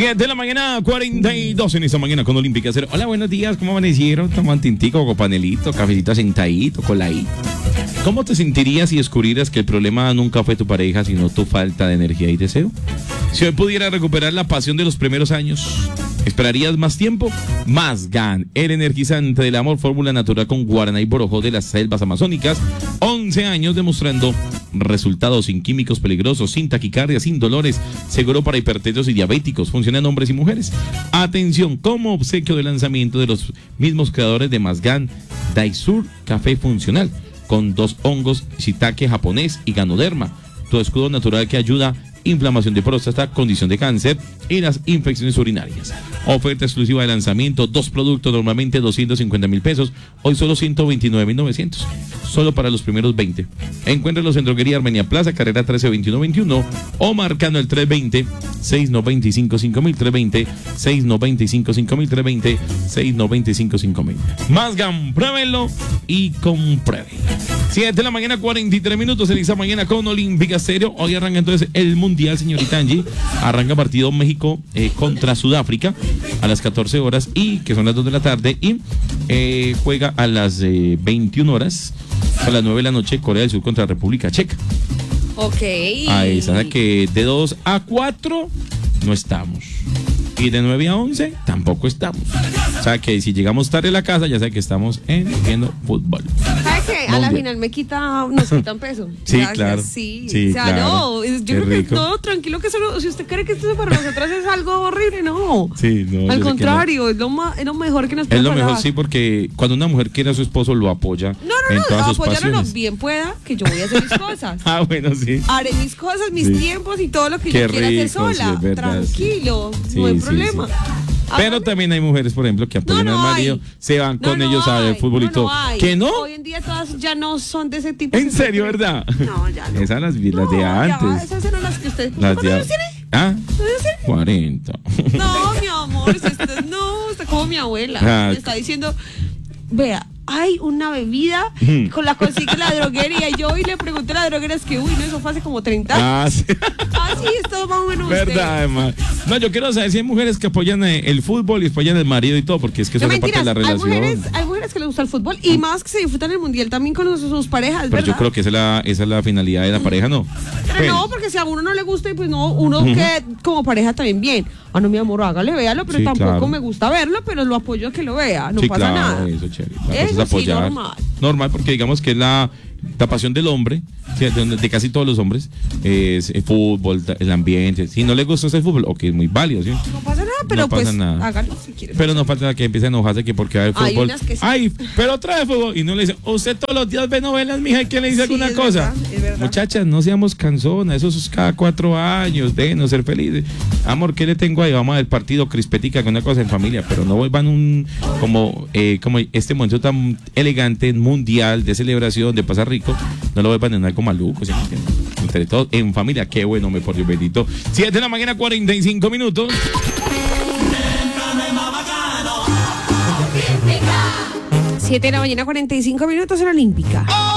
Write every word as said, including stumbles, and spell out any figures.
siete de la mañana, cuarenta y dos en esta mañana con Olímpica Cero. Hola, buenos días, ¿cómo amanecieron? Toman tintico, con panelito, cafecito sentadito, coladito. ¿Cómo te sentirías si descubrieras que el problema nunca fue tu pareja, sino tu falta de energía y deseo? Si hoy pudieras recuperar la pasión de los primeros años, ¿esperarías más tiempo? Masgan, el energizante del amor, fórmula natural con guaraná y borojó de las selvas amazónicas. once años demostrando resultados sin químicos peligrosos, sin taquicardia, sin dolores, seguro para hipertensos y diabéticos, funciona en hombres y mujeres. Atención, como obsequio de lanzamiento de los mismos creadores de Masgan, Daisur Café Funcional, con dos hongos, shiitake japonés y ganoderma, tu escudo natural que ayuda inflamación de próstata, condición de cáncer y las infecciones urinarias. Oferta exclusiva de lanzamiento, dos productos normalmente doscientos cincuenta mil pesos, hoy solo ciento veintinueve mil novecientos, solo para los primeros veinte. Encuéntralos en Droguería Armenia Plaza, carrera trece veintiuno veintiuno o marcando el tres veinte, seis noventa y cinco, cinco mil, tres veinte, seis noventa y cinco, cinco mil, tres veinte, seis noventa y cinco, cinco mil. Masgan, pruébenlo y compruébenlo. siete de la mañana, cuarenta y tres minutos en esta mañana con Olímpica Stereo. Hoy arranca entonces el Mundial, señorita Angie. Arranca partido México eh, contra Sudáfrica a las catorce horas y que son las dos de la tarde y eh, juega a las eh, veintiuna horas, a las nueve de la noche, Corea del Sur contra República Checa. Ok. Ahí está, que de dos a cuatro no estamos. Y de nueve a once tampoco estamos. O sea que si llegamos tarde a la casa, ya sé que estamos en, viendo fútbol. ¿Sabes qué? A la final me quita, nos quitan peso. Sí, Gracias, claro. Sí, sí, o sea, claro. no, yo Qué creo que rico. no, tranquilo que solo, si usted cree que esto para nosotras es algo horrible, no. Sí, no. Al yo sé contrario, es, lo ma, es lo mejor que nos puede Es lo pasar. mejor, sí, porque cuando una mujer quiere a su esposo, lo apoya No, no, en no, todas sus apoyarlo pasiones. bien pueda, que yo voy a hacer mis cosas. Ah, bueno, sí. Haré mis cosas, mis Sí. tiempos y todo lo que Qué yo quiera hacer rico, sola. sí, es verdad, Tranquilo, sí. no hay Sí, sí, problema. sí. Ah, Pero ¿vale? también hay mujeres, por ejemplo, que apoyan No, no al marido, hay. se van No, con no ellos a ver hay, fútbol y no, todo. no hay. ¿Que no? Hoy en día todas ya no son de ese tipo. ¿En serio, verdad? No, ya no. Esas las, las No, de ya, antes. esas eran las que usted. Las ¿Cuántos de años tiene? ¿Ah? ¿Cuántos años tiene? cuarenta. No, mi amor, si usted no, está como mi abuela. Ah. Me está diciendo, vea, hay una bebida, Mm. con la consigue la droguería. Y yo hoy le pregunté a la droguera, es que, uy, no, eso fue hace como treinta años. Ah, sí. Ah, sí, es todo más o menos usted. Verdad, además. No, yo quiero saber si hay mujeres que apoyan eh, el fútbol y apoyan el marido y todo, porque es que eso No, es parte de la mentiras, hay relación. mujeres, hay mujeres que les gusta el fútbol y más que se disfrutan el mundial también con sus, sus parejas, Pero ¿verdad? yo creo que esa es la, esa es la finalidad de la pareja, ¿no? Pero Pues, no, porque si a uno no le gusta, pues no, uno que como pareja también bien. Ah, no, mi amor, hágale, véalo, pero Sí, tampoco claro. me gusta verlo, pero lo apoyo a que lo vea, no sí, pasa claro, nada. eso es chévere. La cosa Eso es sí, apoyar. normal. Normal, porque digamos que es la, la pasión del hombre, ¿sí? de, de casi todos los hombres, es el fútbol, el ambiente. Si no le gusta ese fútbol, ok, es muy válido, ¿sí? No pasa nada, pero No pasa pues nada. hágalo si quieres. Pero no falta que empiece a enojarse que porque va el Hay fútbol. unas que sí. Ay, pero trae fútbol. Y no le dice, usted todos los días ve novelas, mija, ¿y quién le dice Sí, alguna es cosa? verdad, es verdad. Muchachas, no seamos canzonas, eso es cada cuatro años, déjenos ser felices. Amor, ¿qué le tengo ahí? Vamos a ver partido crispetica, que una cosa en familia, pero no vuelvan un, como, eh, como este momento tan elegante, mundial, de celebración, de pasar rico, no lo vuelvan en algo maluco, ¿sí me entienden? Entre todos, en familia, qué bueno, me por Dios bendito. siete de la mañana, cuarenta y cinco minutos. siete de la mañana, cuarenta y cinco minutos en Olímpica.